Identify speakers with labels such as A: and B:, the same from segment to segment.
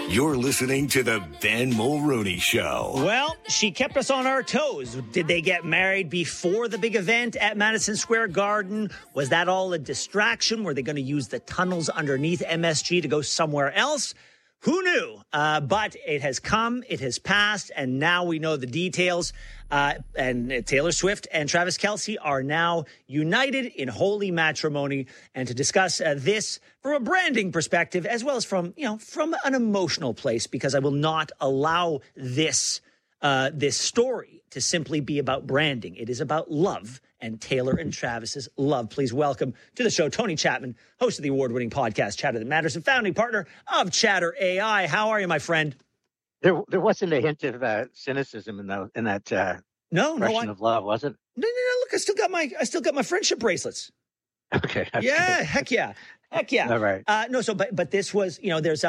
A: You're listening to the Ben Mulrooney Show.
B: Well, she kept us on our toes. Did they get married before the big event at Madison Square Garden? Was that all a distraction? Were they going to use the tunnels underneath MSG to go somewhere else? Who knew? But it has come, it has passed, and now we know the details. And Taylor Swift and Travis Kelce are now united in holy matrimony. And to discuss this from a branding perspective, as well as from an emotional place, because I will not allow this story to simply be about branding. It is about love and Taylor and Travis's love. Please welcome to the show Tony Chapman, host of the award-winning podcast Chatter That Matters and founding partner of Chatter AI. How are you, my friend?
C: There wasn't a hint of cynicism in that expression of love, was it?
B: No. Look, I still got my friendship bracelets.
C: Okay.
B: Yeah, heck yeah.
C: All right.
B: But this was, there's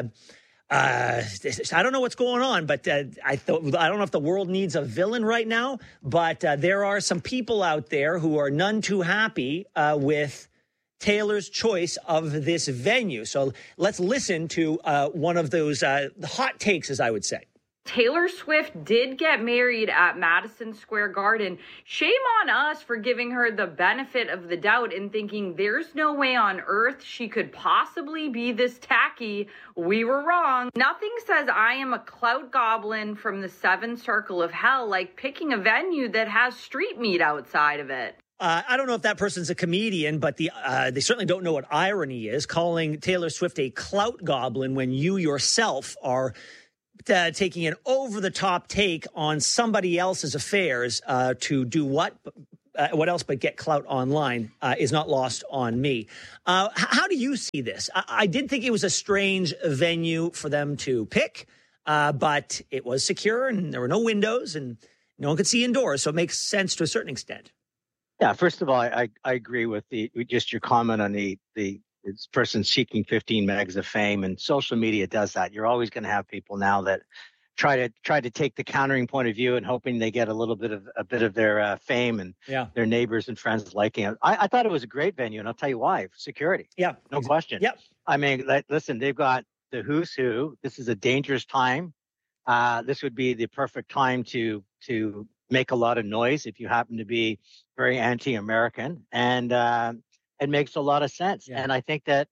B: I don't know what's going on, but I don't know if the world needs a villain right now, but there are some people out there who are none too happy with Taylor's choice of this venue. So let's listen to one of those hot takes, as I would say.
D: Taylor Swift did get married at Madison Square Garden. Shame on us for giving her the benefit of the doubt and thinking there's no way on earth she could possibly be this tacky. We were wrong. Nothing says I am a clout goblin from the seventh circle of hell like picking a venue that has street meat outside of it.
B: I don't know if that person's a comedian, but they certainly don't know what irony is, calling Taylor Swift a clout goblin when you yourself are taking an over-the-top take on somebody else's affairs to do what else but get clout online is not lost on me. How do you see this? I did think it was a strange venue for them to pick, but it was secure and there were no windows and no one could see indoors, so it makes sense to a certain extent.
C: Yeah, first of all, I agree with just your comment on this person seeking 15 megs of fame, and social media does that. You're always going to have people now that try to take the countering point of view and hoping they get a bit of their fame and their neighbors and friends liking it. I thought it was a great venue, and I'll tell you why. Security.
B: Yeah.
C: No question.
B: Yep.
C: I mean, listen, they've got the who's who. This is a dangerous time. This would be the perfect time to make a lot of noise if you happen to be very anti-American, and it makes a lot of sense.
B: Yeah.
C: And I think that,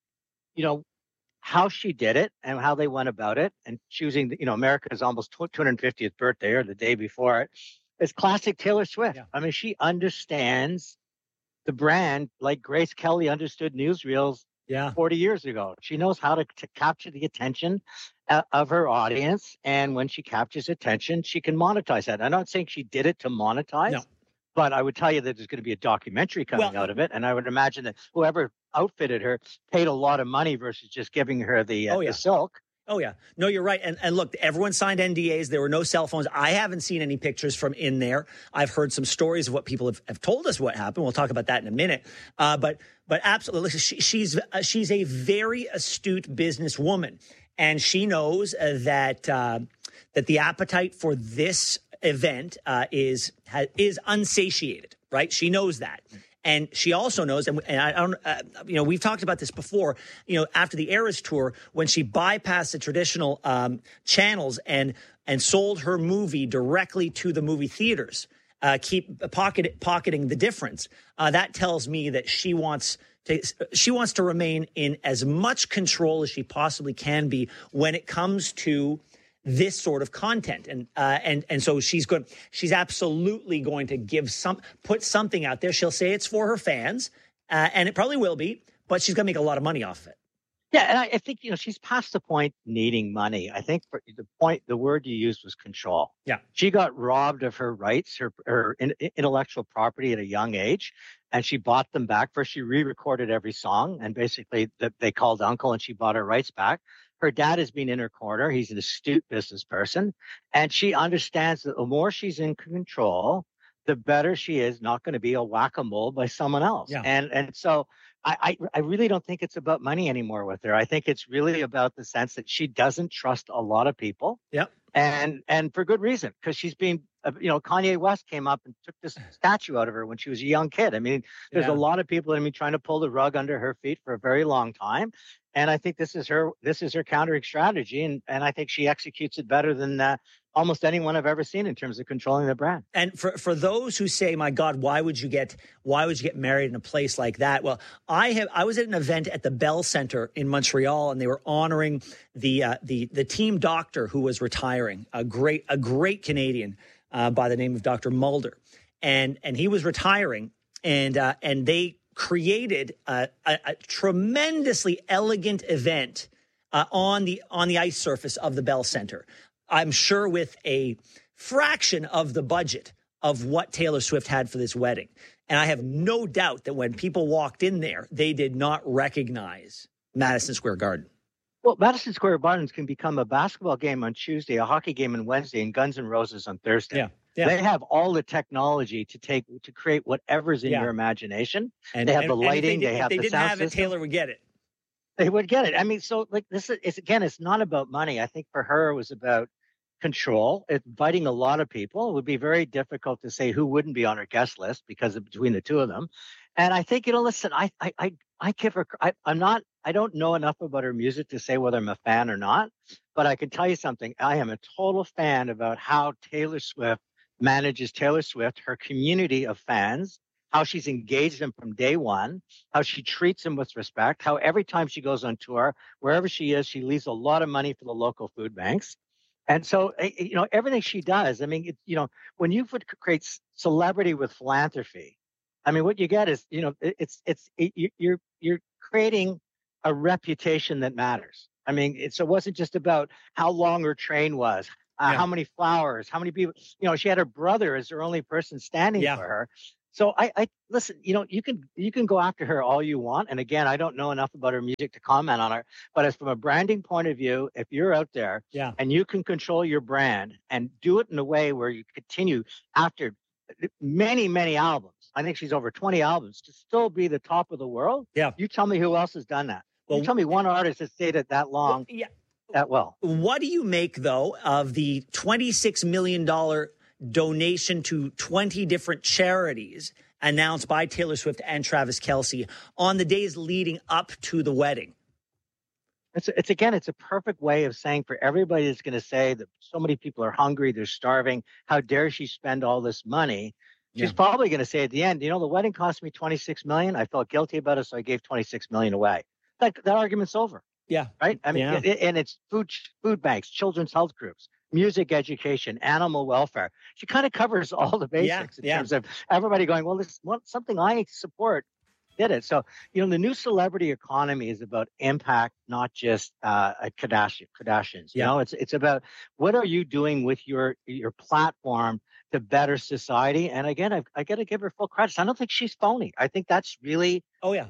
C: how she did it and how they went about it and choosing, America's almost 250th birthday or the day before it is classic Taylor Swift.
B: Yeah.
C: I mean, she understands the brand like Grace Kelly understood newsreels 40 years ago. She knows how to capture the attention of her audience. And when she captures attention, she can monetize that. I'm not saying she did it to monetize.
B: No.
C: But I would tell you that there's going to be a documentary coming out of it. And I would imagine that whoever outfitted her paid a lot of money versus just giving her the silk.
B: Oh, yeah. No, you're right. And look, everyone signed NDAs. There were no cell phones. I haven't seen any pictures from in there. I've heard some stories of what people have told us what happened. We'll talk about that in a minute. But absolutely, she's a very astute businesswoman. And she knows that the appetite for this event is unsatiated, right? She knows that. And she also knows, and I don't, we've talked about this before, after the Eras tour, when she bypassed the traditional channels and sold her movie directly to the movie theaters, pocketing the difference. That tells me that she wants to remain in as much control as she possibly can be when it comes to this sort of content. And so she's absolutely going to put something out there. She'll say it's for her fans, and it probably will be, but she's going to make a lot of money off it.
C: Yeah, and I think, she's past the point needing money. I think the word you used was control.
B: Yeah.
C: She got robbed of her rights, her intellectual property at a young age, and she bought them back. First, she re-recorded every song, and basically they called uncle, and she bought her rights back. Her dad has been in her corner. He's an astute business person, and she understands that the more she's in control, the better she is not going to be a whack-a-mole by someone else.
B: Yeah.
C: And so I really don't think it's about money anymore with her. I think it's really about the sense that she doesn't trust a lot of people.
B: Yep.
C: And for good reason, because she's been, Kanye West came up and took this statue out of her when she was a young kid. I mean, there's a lot of people, trying to pull the rug under her feet for a very long time. And I think this is her countering strategy, and I think she executes it better than almost anyone I've ever seen in terms of controlling the brand.
B: And for those who say, "My God, why would you get married in a place like that?" Well, I was at an event at the Bell Center in Montreal, and they were honoring the team doctor who was retiring, a great Canadian by the name of Dr. Mulder, and he was retiring, and they created a tremendously elegant event on the ice surface of the Bell Center. I'm sure with a fraction of the budget of what Taylor Swift had for this wedding. And I have no doubt that when people walked in there, they did not recognize Madison Square Garden.
C: Well, Madison Square Garden can become a basketball game on Tuesday, a hockey game on Wednesday, and Guns N' Roses on Thursday.
B: Yeah.
C: They have all the technology to create whatever's in your imagination.
B: And
C: they have the lighting. They have the sound system. If they didn't have it,
B: Taylor would get it.
C: They would get it. I mean, so like this is it's not about money. I think for her it was about control. It's inviting a lot of people. It would be very difficult to say who wouldn't be on her guest list because of between the two of them. And I think, listen, I give her. I don't know enough about her music to say whether I'm a fan or not. But I can tell you something. I am a total fan about how Taylor Swift manages Taylor Swift, her community of fans, how she's engaged them from day one, how she treats them with respect, how every time she goes on tour, wherever she is, she leaves a lot of money for the local food banks. And so, everything she does, I mean, when you create celebrity with philanthropy, I mean, what you get is, you're creating a reputation that matters. I mean, it wasn't just about how long her train was, how many flowers, how many people, she had her brother as her only person standing for her. So I listen, you can go after her all you want. And again, I don't know enough about her music to comment on her, but as from a branding point of view, if you're out there and you can control your brand and do it in a way where you continue after many, many albums, I think she's over 20 albums, to still be the top of the world. Yeah. You tell me who else has done that. Well, you tell me one artist has stayed it that long. That well.
B: What do you make, though, of the $26 million donation to 20 different charities announced by Taylor Swift and Travis Kelce on the days leading up to the wedding?
C: It's a perfect way of saying for everybody that's going to say that so many people are hungry, they're starving, how dare she spend all this money? She's probably going to say at the end, the wedding cost me $26 million. I felt guilty about it, so I gave $26 million away. That argument's over.
B: Yeah.
C: Right? I mean, and it's food banks, children's health groups, music education, animal welfare. She kind of covers all the basics in terms of everybody going, well, this is something I support. Did it. So, the new celebrity economy is about impact, not just Kardashians. It's about what are you doing with your platform to better society. And again, I got to give her full credit. I don't think she's phony. I think that's really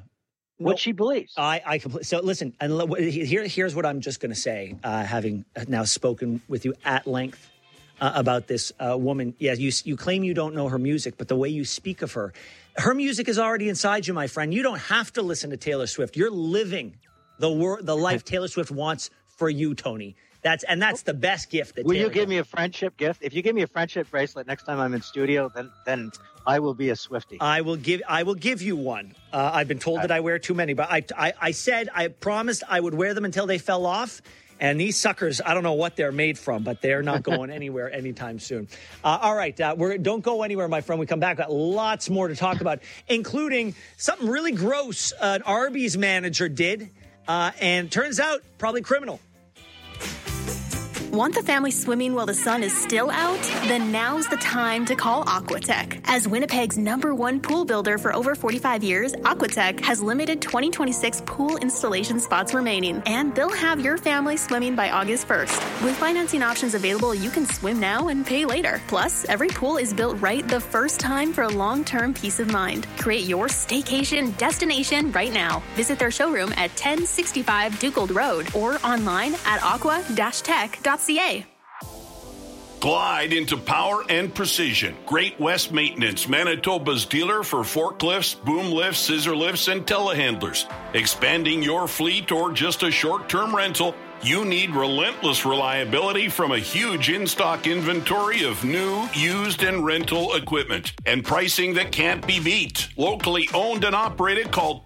C: what she believes.
B: I completely. So listen, and here's what I'm just going to say, having now spoken with you at length about this woman. Yeah, you claim you don't know her music, but the way you speak of her music is already inside you, my friend. You don't have to listen to Taylor Swift. You're living the life Taylor Swift wants for you, Tony. That's the best gift.
C: Will you give me a friendship gift? If you give me a friendship bracelet next time I'm in studio, then I will be a Swiftie.
B: I will give you one. I've been told that I wear too many, but I promised I would wear them until they fell off. And these suckers, I don't know what they're made from, but they're not going anywhere anytime soon. All right, don't go anywhere, my friend. We come back, got lots more to talk about, including something really gross an Arby's manager did, and turns out probably criminal.
E: Want the family swimming while the sun is still out? Then now's the time to call Aquatech. As Winnipeg's #1 pool builder for over 45 years, Aquatech has limited 2026 pool installation spots remaining, and they'll have your family swimming by August 1st. With financing options available, you can swim now and pay later. Plus, every pool is built right the first time for long-term peace of mind. Create your staycation destination right now. Visit their showroom at 1065 Dugold Road or online at aqua-tech.ca.
F: Glide into power and precision. Great West Maintenance, Manitoba's dealer for forklifts, boom lifts, scissor lifts, and telehandlers. Expanding your fleet or just a short-term rental, You need relentless reliability from a huge in-stock inventory of new, used, and rental equipment, and pricing that can't be beat. Locally owned and operated, call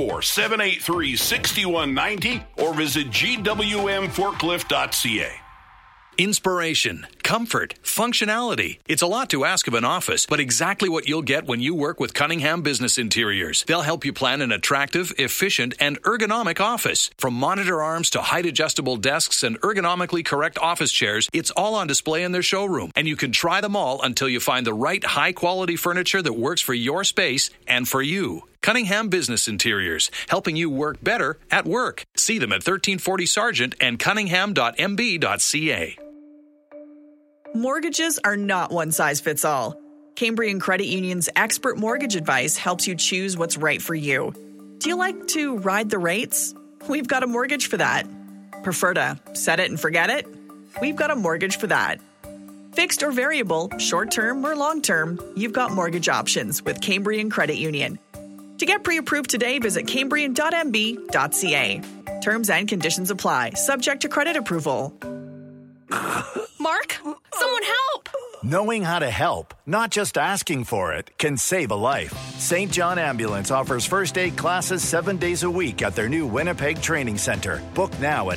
F: 204-783-6190 or visit gwmforklift.ca.
G: Inspiration, comfort, functionality. It's a lot to ask of an office, but exactly what you'll get when you work with Cunningham Business Interiors. They'll help you plan an attractive, efficient, and ergonomic office. From monitor arms to height-adjustable desks and ergonomically correct office chairs, it's all on display in their showroom. And you can try them all until you find the right high-quality furniture that works for your space and for you. Cunningham Business Interiors, helping you work better at work. See them at 1340 Sargent and cunningham.mb.ca.
H: Mortgages are not one size fits all. Cambrian Credit Union's expert mortgage advice helps you choose what's right for you. Do you like to ride the rates? We've got a mortgage for that. Prefer to set it and forget it? We've got a mortgage for that. Fixed or variable, short-term or long-term, you've got mortgage options with Cambrian Credit Union. To get pre-approved today, visit cambrian.mb.ca. Terms and conditions apply, subject to credit approval.
E: Mark, someone help!
I: Knowing how to help, not just asking for it, can save a life. St. John Ambulance offers first aid classes 7 days a week at their new Winnipeg Training Center. Book now at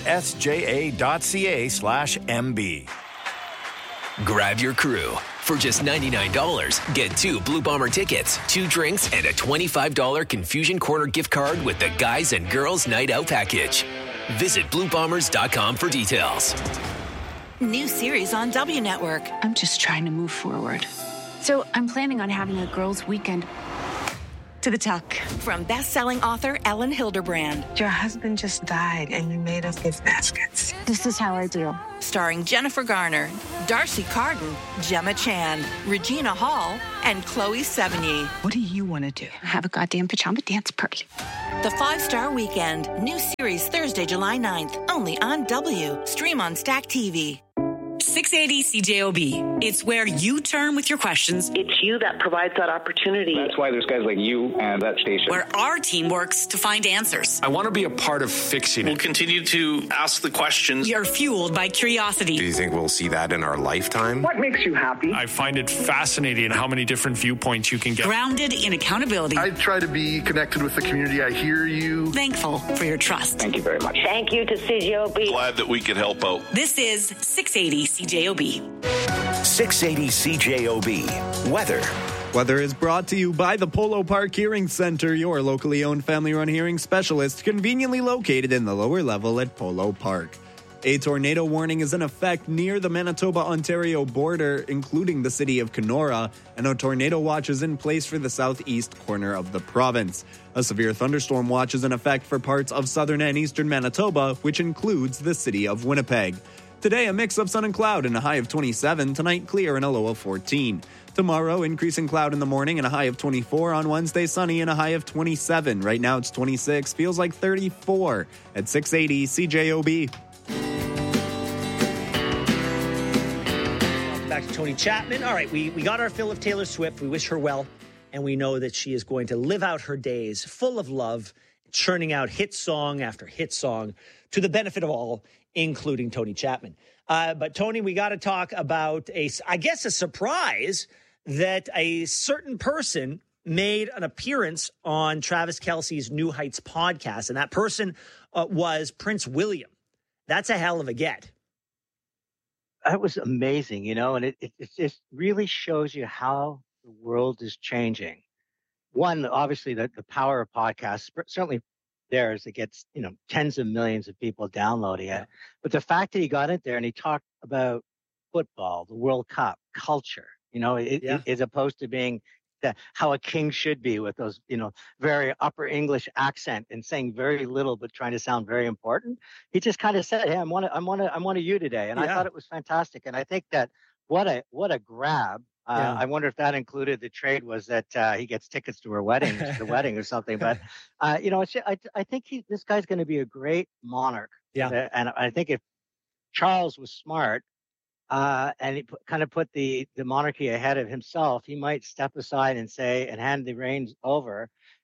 I: sja.ca/mb.
J: Grab your crew. For just $99, get 2 Blue Bomber tickets, 2 drinks, and a $25 Confusion Corner gift card with the Guys and Girls Night Out package. Visit BlueBombers.com for details.
K: New series on W Network.
L: I'm just trying to move forward. So I'm planning on having a girls' weekend. To the tuck.
K: From best-selling author Ellen Hilderbrand.
M: Your husband just died and you made us gift baskets.
L: This is how I do.
K: Starring Jennifer Garner, Darcy Carden, Gemma Chan, Regina Hall, and Chloe Sevigny.
M: What do you want to do?
L: Have a goddamn pajama dance party.
K: The 5-Star Weekend. New series Thursday, July 9th. Only on W. Stream on Stack TV.
N: 680 CJOB. It's where you turn with your questions.
O: It's you that provides that opportunity.
P: That's why there's guys like you and that station.
N: Where our team works to find answers.
Q: I want to be a part of fixing it.
R: We'll continue to ask the questions.
N: You're fueled by curiosity.
S: Do you think we'll see that in our lifetime?
O: What makes you happy?
Q: I find it fascinating how many different viewpoints you can get.
N: Grounded in accountability.
T: I try to be connected with the community. I hear you.
N: Thankful for your trust.
P: Thank you very much.
O: Thank you to CJOB.
F: Glad that we could help out.
N: This is 680 CJOB.
A: 680 CJOB. Weather.
U: Weather is brought to you by the Polo Park Hearing Center, your locally owned family-run hearing specialist, conveniently located in the lower level at Polo Park. A tornado warning is in effect near the Manitoba-Ontario border, including the city of Kenora, and a tornado watch is in place for the southeast corner of the province. A severe thunderstorm watch is in effect for parts of southern and eastern Manitoba, which includes the city of Winnipeg. Today, a mix of sun and cloud and a high of 27. Tonight, clear and a low of 14. Tomorrow, increasing cloud in the morning and a high of 24. On Wednesday, sunny and a high of 27. Right now, it's 26. Feels like 34 at 680 CJOB.
B: Back to Tony Chapman. All right, we got our fill of Taylor Swift. We wish her well, and we know that she is going to live out her days full of love, churning out hit song after hit song to the benefit of all, including Tony Chapman. But Tony, we got to talk about a surprise that a certain person made an appearance on Travis Kelce's New Heights podcast, and that person was Prince William. That's a hell of a get.
C: That was amazing, and it just really shows you how the world is changing. One, obviously, the power of podcasts, certainly theirs, it gets, tens of millions of people downloading it. But the fact that he got it there and he talked about football, the World Cup, culture, as opposed to being how a king should be with those, very upper English accent and saying very little but trying to sound very important. He just kind of said, "Hey, I'm one of you today," and I thought it was fantastic. And I think that what a grab. I wonder if that included the trade was that he gets tickets to her wedding, the wedding or something. But I think this guy's going to be a great monarch. Yeah, and I think if Charles was smart. And he kind of put the monarchy ahead of himself, he might step aside and hand the reins over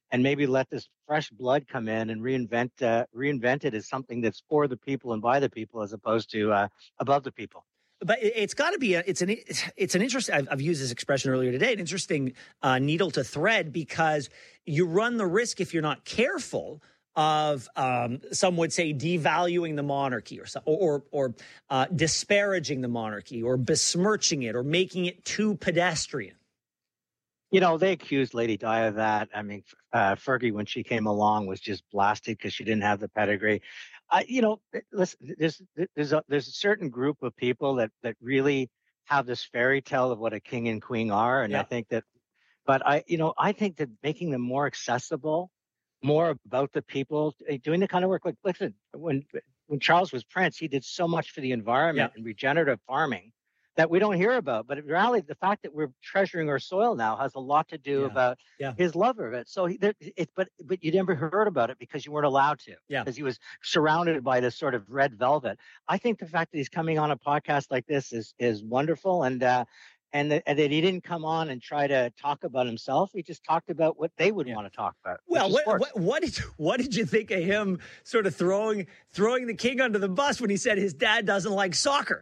C: and maybe let this fresh blood come in and reinvent it as something that's for the people and by the people as opposed to above the people.
B: But it's got to be it's an interesting. I've used this expression earlier today. An interesting needle to thread, because you run the risk, if you're not careful, of some would say devaluing the monarchy or disparaging the monarchy or besmirching it or making it too pedestrian.
C: You know, they accused Lady Di of that. I mean, Fergie, when she came along, was just blasted because she didn't have the pedigree. You know, listen, there's a certain group of people that really have this fairy tale of what a king and queen are, and I think that. But I think that making them more accessible, more about the people, doing the kind of work like, listen, when Charles was prince, he did so much for the environment and regenerative farming that we don't hear about. But in reality, the fact that we're treasuring our soil now has a lot to do about his love of it. So, but you never heard about it because you weren't allowed to. Because he was surrounded by this sort of red velvet. I think the fact that he's coming on a podcast like this is wonderful, and that he didn't come on and try to talk about himself. He just talked about what they would want to talk about.
B: Well, what did you think of him sort of throwing the king under the bus when he said his dad doesn't like soccer?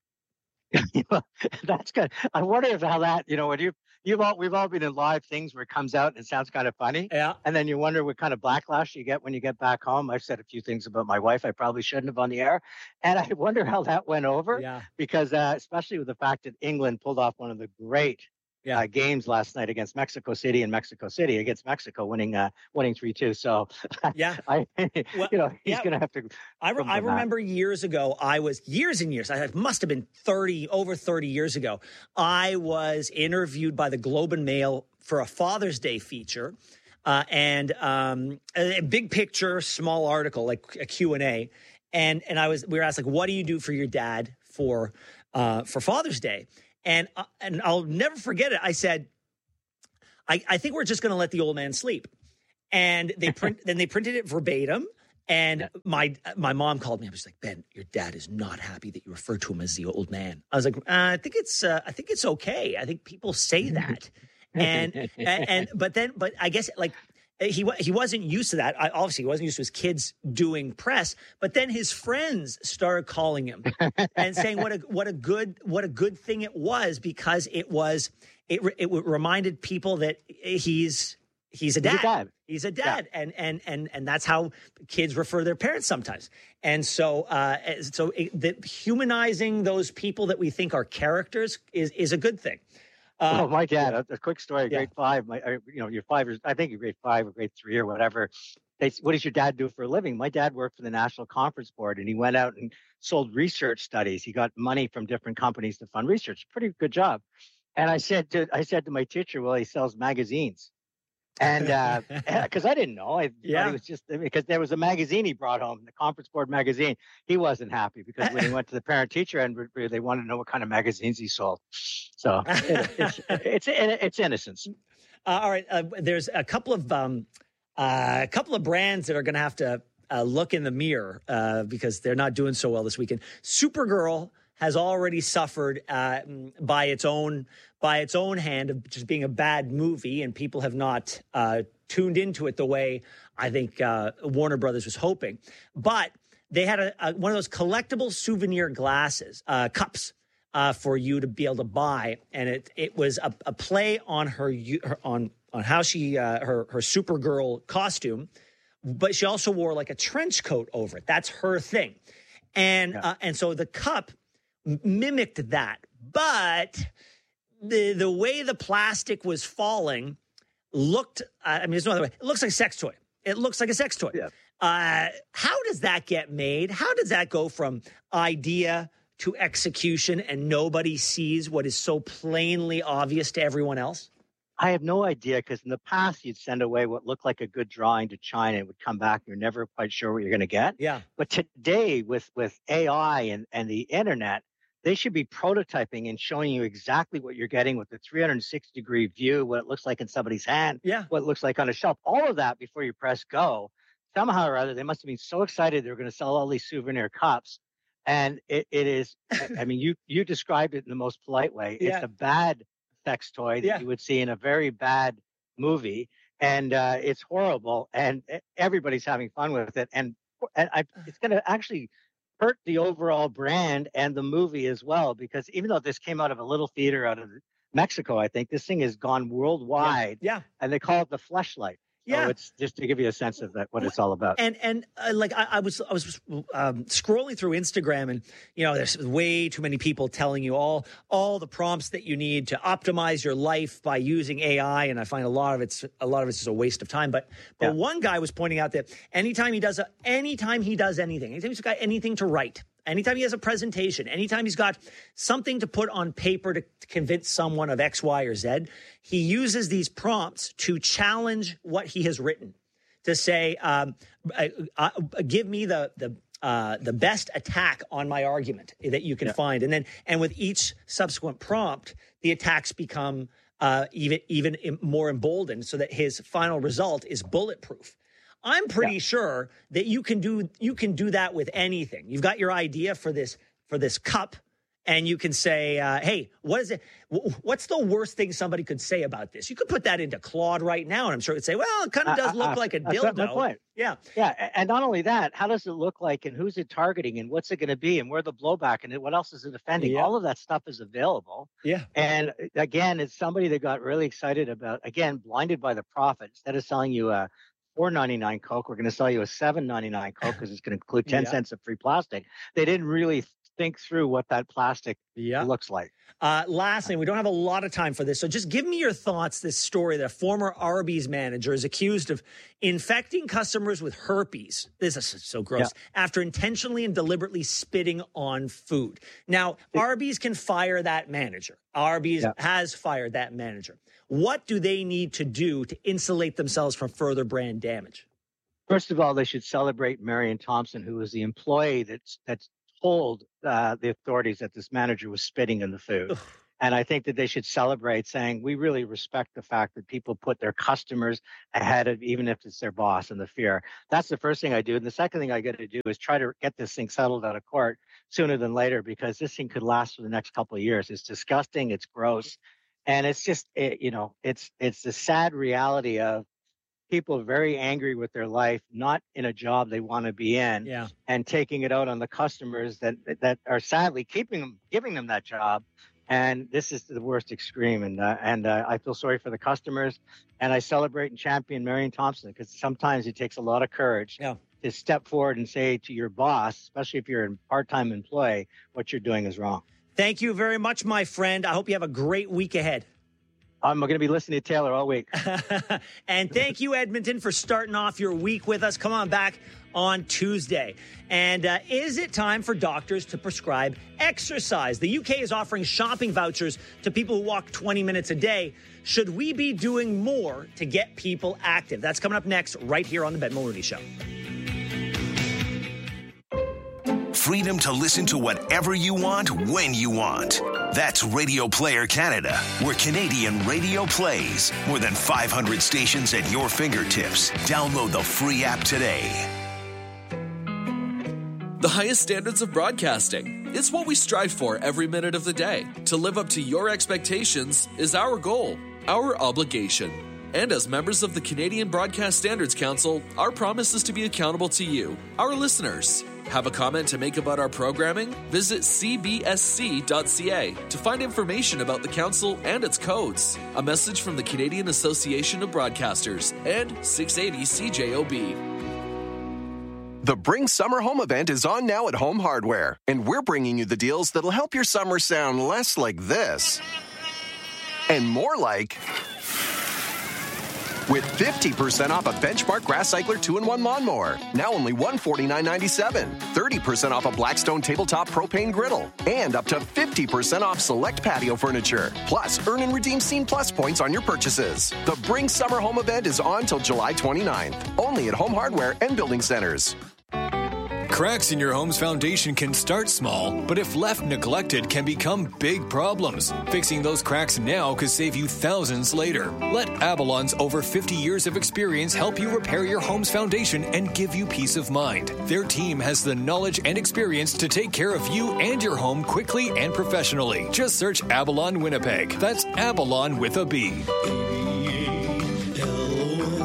C: That's good. I wonder if how that, when we've all been in live things where it comes out and it sounds kind of funny. Yeah. And then you wonder what kind of backlash you get when you get back home. I've said a few things about my wife I probably shouldn't have on the air. And I wonder how that went over. Yeah. Because especially with the fact that England pulled off one of the great games last night against Mexico City against Mexico, winning 3-2. So he's going to have to.
B: I remember years ago, I must have been over 30 years ago. I was interviewed by the Globe and Mail for a Father's Day feature, and a big picture, small article, like a Q&A. And we were asked, like, what do you do for your dad for Father's Day? And I'll never forget it. I said, I think we're just going to let the old man sleep. And they printed it verbatim. And my mom called me. I was like, Ben, your dad is not happy that you refer to him as the old man. I was like, I think it's okay. I think people say that. But I guess like he wasn't used to that. Obviously, he wasn't used to his kids doing press. But then his friends started calling him and saying what a good thing it was, because it reminded people that he's a dad. He's a dad. Yeah. And that's how kids refer to their parents sometimes. And so humanizing those people that we think are characters is a good thing.
C: My dad, a quick story, grade 5, you're 5 years, I think you're grade 5 or grade 3 or whatever. What does your dad do for a living? My dad worked for the National Conference Board, and he went out and sold research studies. He got money from different companies to fund research. Pretty good job. And I said to my teacher, well, he sells magazines. And because I didn't know, I thought he was just, because there was a magazine he brought home, the Conference Board magazine. He wasn't happy because when he went to the parent-teacher end, they wanted to know what kind of magazines he sold. So it's innocence.
B: All right, there's a couple of brands that are going to have to look in the mirror because they're not doing so well this weekend. Supergirl has already suffered by its own hand of just being a bad movie, and people have not tuned into it the way I think Warner Brothers was hoping. But they had one of those collectible souvenir glasses, cups, for you to be able to buy, and it was a play on on how she her Supergirl costume, but she also wore like a trench coat over it. That's her thing, and so the cup mimicked that, but the way the plastic was falling looked, there's no other way. It looks like a sex toy. It looks like a sex toy. Yeah. How does that get made? How does that go from idea to execution and nobody sees what is so plainly obvious to everyone else?
C: I have no idea, because in the past you'd send away what looked like a good drawing to China. It would come back. You're never quite sure what you're going to get. Yeah. But today with AI and the internet, they should be prototyping and showing you exactly what you're getting with the 360-degree view, what it looks like in somebody's hand, what it looks like on a shelf, all of that before you press go. Somehow or other, they must have been so excited they were going to sell all these souvenir cups. And it is, you described it in the most polite way. Yeah. It's a bad sex toy that you would see in a very bad movie. and it's horrible, and everybody's having fun with it, and it's going to actually hurt the overall brand and the movie as well, because even though this came out of a little theater out of Mexico, I think this thing has gone worldwide.
B: Yeah.
C: And they call it the Fleshlight.
B: Yeah.
C: So it's just to give you a sense of what it's all about.
B: And like I was scrolling through Instagram, and there's way too many people telling you all the prompts that you need to optimize your life by using AI, and I find a lot of it's just a waste of time. But one guy was pointing out that anytime he does anything, anytime he's got anything to write, anytime he has a presentation, anytime he's got something to put on paper to convince someone of X, Y, or Z, he uses these prompts to challenge what he has written, to say, give me the best attack on my argument that you can find. And with each subsequent prompt, the attacks become even more emboldened, so that his final result is bulletproof. I'm pretty sure that you can do that with anything. You've got your idea for this cup, and you can say, hey, what is it? What's the worst thing somebody could say about this? You could put that into Claude right now, and I'm sure it'd say, well, it kind of does look like a dildo.
C: That's my point.
B: Yeah.
C: And not only that, how does it look like, and who's it targeting, and what's it going to be, and where the blowback, and what else is it offending?
B: Yeah.
C: All of that stuff is available.
B: Yeah.
C: And again, it's somebody that got really excited about, again, blinded by the profit. Instead of selling you a $4.99 Coke, we're going to sell you a $7.99 Coke because it's going to include 10 cents of free plastic. They didn't really think through what that plastic looks like.
B: Lastly, we don't have a lot of time for this, so just give me your thoughts. This story that a former Arby's manager is accused of infecting customers with herpes. This is so gross. After intentionally and deliberately spitting on food. Now, Arby's can fire that manager. Arby's has fired that manager. What do they need to do to insulate themselves from further brand damage?
C: First of all, they should celebrate Marion Thompson, who was the employee that's told the authorities that this manager was spitting in the food. And I think that they should celebrate, saying, we really respect the fact that people put their customers ahead of, even if it's their boss, and the fear. That's the first thing I do. And the second thing I got to do is try to get this thing settled out of court sooner than later, because this thing could last for the next couple of years. It's disgusting. It's gross. And it's just, it's the sad reality of people very angry with their life, not in a job they want to be in, and taking it out on the customers that are sadly giving them that job. And this is the worst extreme. And I feel sorry for the customers, and I celebrate and champion Marion Thompson, because sometimes it takes a lot of courage to step forward and say to your boss, especially if you're a part-time employee, what you're doing is wrong.
B: Thank you very much, my friend. I hope you have a great week ahead.
C: I'm going to be listening to Taylor all week.
B: And thank you, Edmonton, for starting off your week with us. Come on back on Tuesday. And is it time for doctors to prescribe exercise? The UK is offering shopping vouchers to people who walk 20 minutes a day. Should we be doing more to get people active? That's coming up next, right here on the Ben Mulroney Show.
A: Freedom to listen to whatever you want, when you want. That's Radio Player Canada, where Canadian radio plays. More than 500 stations at your fingertips. Download the free app today.
D: The highest standards of broadcasting. It's what we strive for every minute of the day. To live up to your expectations is our goal, our obligation. And as members of the Canadian Broadcast Standards Council, our promise is to be accountable to you, our listeners. Have a comment to make about our programming? Visit cbsc.ca to find information about the council and its codes. A message from the Canadian Association of Broadcasters and 680 CJOB.
V: The Bring Summer Home event is on now at Home Hardware, and we're bringing you the deals that'll help your summer sound less like this and more like... With 50% off a Benchmark Grass Cycler 2-in-1 lawnmower, now only $149.97. 30% off a Blackstone tabletop propane griddle, and up to 50% off select patio furniture. Plus, earn and redeem Scene Plus points on your purchases. The Bring Summer Home event is on till July 29th, only at Home Hardware and Building Centers.
W: Cracks in your home's foundation can start small, but if left neglected, can become big problems. Fixing those cracks now could save you thousands later. Let Avalon's over 50 years of experience help you repair your home's foundation and give you peace of mind. Their team has the knowledge and experience to take care of you and your home quickly and professionally. Just search Avalon Winnipeg. That's Avalon with a B.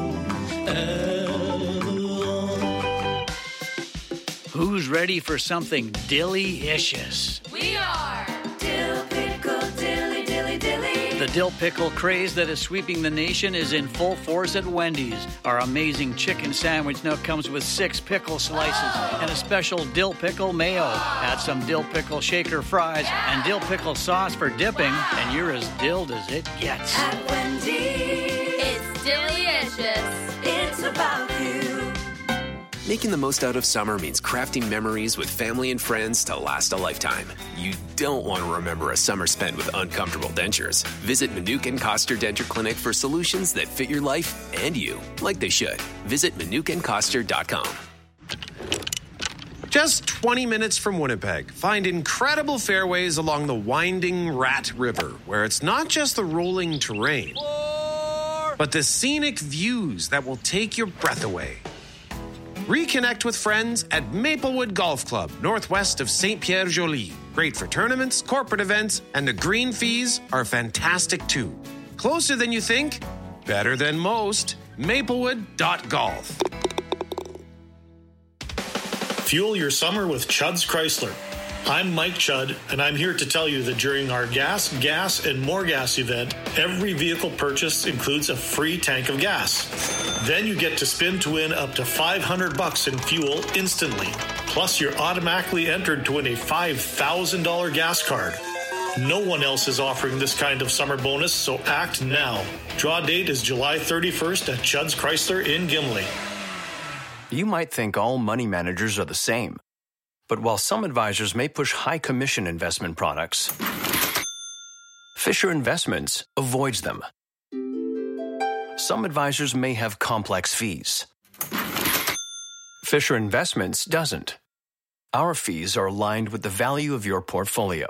E: ready for something dilly-icious.
G: We are Dill Pickle Dilly Dilly Dilly.
E: The dill pickle craze that is sweeping the nation is in full force at Wendy's. Our amazing chicken sandwich now comes with 6 pickle slices and a special dill pickle mayo. Add some dill pickle shaker fries and dill pickle sauce for dipping, and you're as dilled as it gets.
G: At Wendy's, it's delicious. It's about you.
J: Making the most out of summer means crafting memories with family and friends to last a lifetime. You don't want to remember a summer spent with uncomfortable dentures. Visit Manuka and Koster Denture Clinic for solutions that fit your life and you, like they should. Visit ManukaandKoster.com.
S: Just 20 minutes from Winnipeg, find incredible fairways along the winding Rat River, where it's not just the rolling terrain, but the scenic views that will take your breath away. Reconnect with friends at Maplewood Golf Club, northwest of Saint-Pierre-Joli. Great for tournaments, corporate events, and the green fees are fantastic too. Closer than you think, better than most. Maplewood.golf.
H: Fuel your summer with Chudd's Chrysler. I'm Mike Chudd, and I'm here to tell you that during our gas, and more gas event, every vehicle purchase includes a free tank of gas. Then you get to spin to win up to $500 in fuel instantly. Plus, you're automatically entered to win a $5,000 gas card. No one else is offering this kind of summer bonus, so act now. Draw date is July 31st at Chudd's Chrysler in Gimli.
X: You might think all money managers are the same. But while some advisors may push high commission investment products, Fisher Investments avoids them. Some advisors may have complex fees. Fisher Investments doesn't. Our fees are aligned with the value of your portfolio.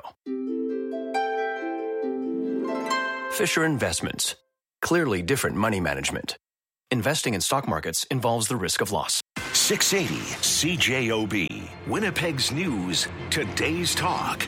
X: Fisher Investments. Clearly different money management. Investing in stock markets involves the risk of loss.
A: 680 CJOB, Winnipeg's news, today's talk.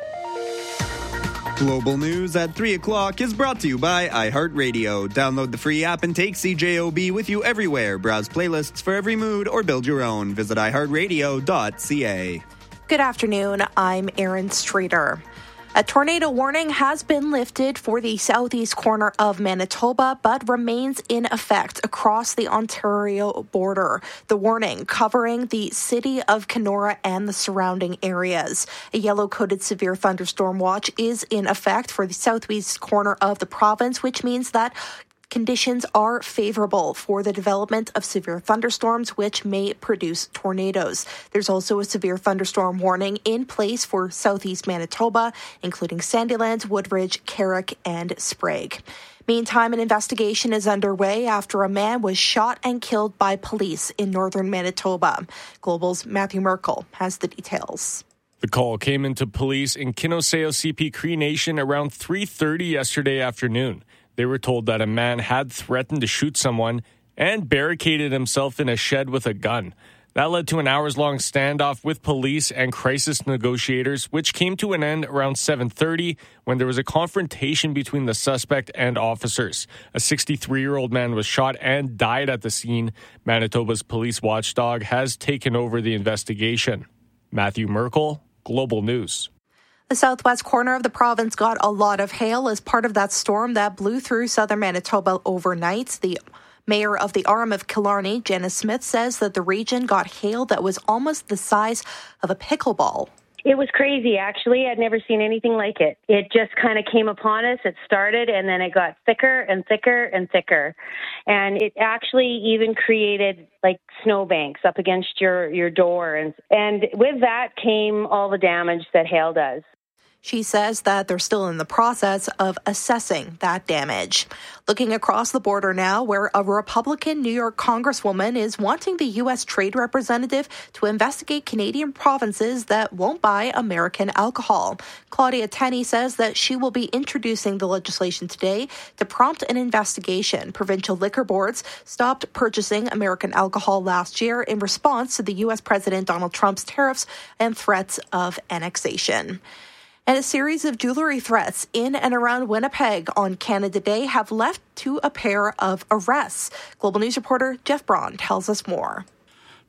U: Global News at 3 o'clock is brought to you by iHeartRadio. Download the free app and take CJOB with you everywhere. Browse playlists for every mood or build your own. Visit iHeartRadio.ca.
Y: Good afternoon. I'm Erin Streeter. A tornado warning has been lifted for the southeast corner of Manitoba, but remains in effect across the Ontario border. The warning covering the city of Kenora and the surrounding areas. A yellow-coded severe thunderstorm watch is in effect for the southeast corner of the province, which means that conditions are favorable for the development of severe thunderstorms, which may produce tornadoes. There's also a severe thunderstorm warning in place for southeast Manitoba, including Sandilands, Woodridge, Carrick, and Sprague. Meantime, an investigation is underway after a man was shot and killed by police in northern Manitoba. Global's Matthew Merkel has the details.
Q: The call came into police in Kinoseo CP Cree Nation around 3:30 yesterday afternoon. They were told that a man had threatened to shoot someone and barricaded himself in a shed with a gun. That led to an hours-long standoff with police and crisis negotiators, which came to an end around 7:30 when there was a confrontation between the suspect and officers. A 63-year-old man was shot and died at the scene. Manitoba's police watchdog has taken over the investigation. Matthew Merkel, Global News.
Y: The southwest corner of the province got a lot of hail as part of that storm that blew through southern Manitoba overnight. The mayor of the Arm of Killarney, Janice Smith, says that the region got hail that was almost the size of a pickleball.
O: It was crazy, actually. I'd never seen anything like it. It just kind of came upon us. It started, and then it got thicker and thicker and thicker. And it actually even created, like, snowbanks up against your door. And with that came all the damage that hail does.
Y: She says that they're still in the process of assessing that damage. Looking across the border now, where a Republican New York Congresswoman is wanting the U.S. Trade Representative to investigate Canadian provinces that won't buy American alcohol. Claudia Tenney says that she will be introducing the legislation today to prompt an investigation. Provincial liquor boards stopped purchasing American alcohol last year in response to the U.S. President Donald Trump's tariffs and threats of annexation. And a series of jewelry threats in and around Winnipeg on Canada Day have led to a pair of arrests. Global News reporter Jeff Braun tells us more.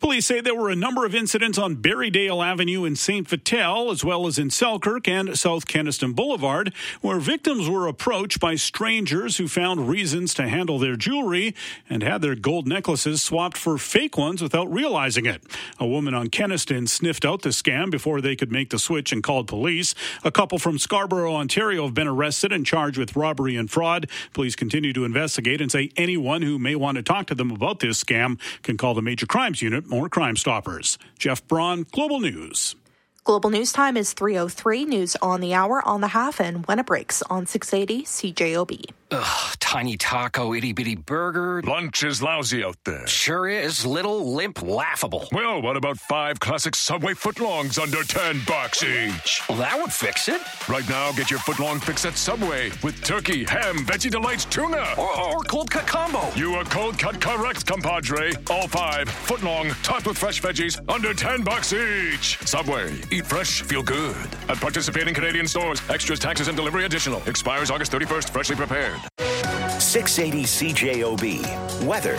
I: Police say there were a number of incidents on Berrydale Avenue in St. Vital, as well as in Selkirk and South Kenaston Boulevard, where victims were approached by strangers who found reasons to handle their jewelry and had their gold necklaces swapped for fake ones without realizing it. A woman on Kenaston sniffed out the scam before they could make the switch and called police. A couple from Scarborough, Ontario have been arrested and charged with robbery and fraud. Police continue to investigate and say anyone who may want to talk to them about this scam can call the Major Crimes Unit or Crime Stoppers. Jeff Braun, Global News.
Y: Global News Time is 3:03. News on the hour, on the half, and when it breaks on 680 CJOB.
K: Ugh, tiny taco, itty-bitty burger.
L: Lunch is lousy out there.
K: Sure is. Little, limp, laughable.
L: Well, what about 5 classic Subway footlongs under $10 each?
K: Well, that would fix it.
L: Right now, get your footlong fix at Subway with turkey, ham, Veggie Delights, tuna.
K: Or cold cut combo.
L: You are cold cut correct, compadre. All 5 footlong, topped with fresh veggies, under $10 each. Subway. Eat fresh, feel good. At participating Canadian stores. Extras, taxes, and delivery additional. Expires August 31st. Freshly prepared.
A: 680 CJOB. Weather.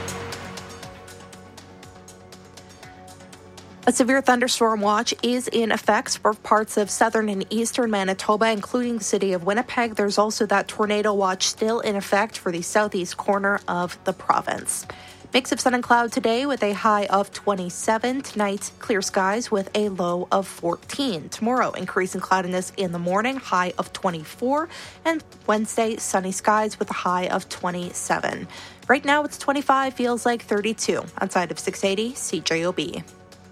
Y: A severe thunderstorm watch is in effect for parts of southern and eastern Manitoba, including the city of Winnipeg. There's also that tornado watch still in effect for the southeast corner of the province. Mix of sun and cloud today with a high of 27. Tonight, clear skies with a low of 14. Tomorrow, increasing cloudiness in the morning, high of 24. And Wednesday, sunny skies with a high of 27. Right now, it's 25, feels like 32. Outside of 680 CJOB.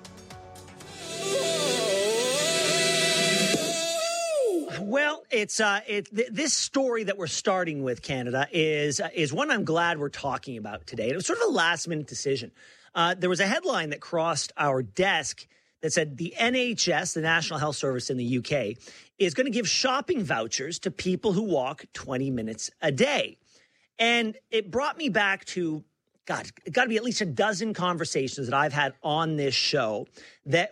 B: Well, this story that we're starting with, Canada, is one I'm glad we're talking about today. It was sort of a last-minute decision. There was a headline that crossed our desk that said the NHS, the National Health Service in the UK, is going to give shopping vouchers to people who walk 20 minutes a day. And it brought me back to, God, it got to be at least a dozen conversations that I've had on this show that